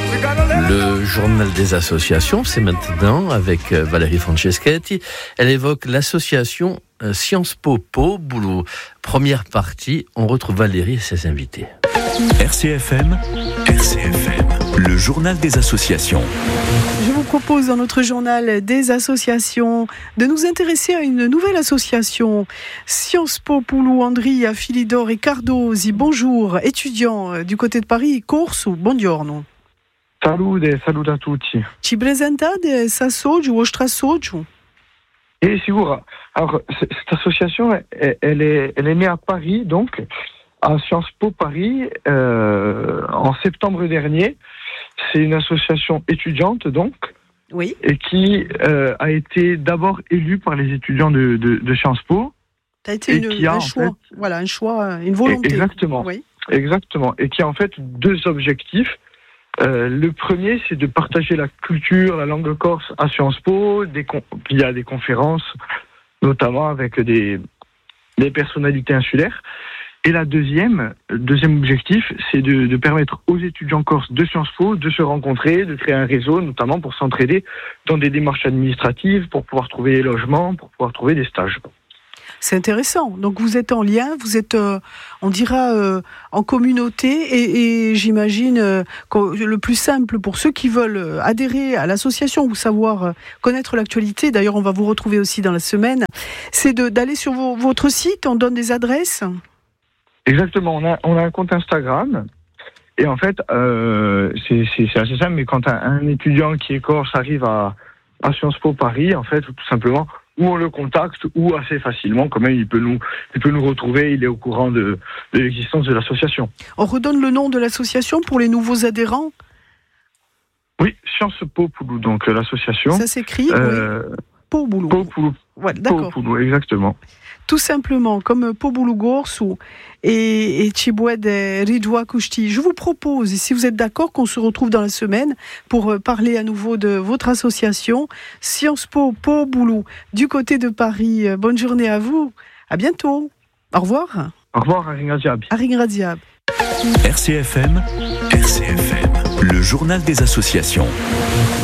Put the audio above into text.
Le journal des associations, c'est maintenant avec Valérie Franceschetti. Elle évoque l'association Sciences Po Boulou. Première partie, on retrouve Valérie et ses invités. RCFM, le journal des associations. Je vous propose dans notre journal des associations de nous intéresser à une nouvelle association. Sciences Po Boulou, Andri, Filidor et Cardosi. Bonjour, étudiants du côté de Paris, corso, buongiorno. Salute a tutti. Ci presentate s'associo, vostro associo? Sicura. Alors, cette association, elle est née à Paris, donc, à Sciences Po Paris, en septembre dernier. C'est une association étudiante, donc, oui, et qui a été d'abord élue par les étudiants de Sciences Po. Ça a été un choix, un choix, une volonté. Exactement. Oui. Exactement. Et qui a en fait deux objectifs. Le premier, c'est de partager la culture, la langue corse à Sciences Po. Il y a des conférences, notamment avec des personnalités insulaires. Et la deuxième objectif, c'est de permettre aux étudiants corses de Sciences Po de se rencontrer, de créer un réseau, notamment pour s'entraider dans des démarches administratives, pour pouvoir trouver des logements, pour pouvoir trouver des stages. C'est intéressant. Donc vous êtes en lien, vous êtes, on dira, en communauté et j'imagine que le plus simple pour ceux qui veulent adhérer à l'association ou savoir connaître l'actualité, d'ailleurs on va vous retrouver aussi dans la semaine, c'est d'aller sur votre site, on donne des adresses. Exactement, on a un compte Instagram et en fait c'est assez simple, mais quand un étudiant qui est corse arrive à Sciences Po Paris, en fait, tout simplement, ou on le contacte, ou assez facilement, quand même, il peut nous retrouver, il est au courant de l'existence de l'association. On redonne le nom de l'association pour les nouveaux adhérents ? Oui, Sciences Po Boulou, donc l'association. Ça s'écrit Po Boulou. Po Boulou. Ouais, d'accord. Po Boulou, exactement. Tout simplement, comme Po Boulou Gorsu et Ciboued Ridwa Kushti. Je vous propose, si vous êtes d'accord, qu'on se retrouve dans la semaine pour parler à nouveau de votre association Sciences Po Boulou du côté de Paris. Bonne journée à vous. À bientôt. Au revoir. Au revoir, Aringradiab. Aringradiab. RCFM, le journal des associations.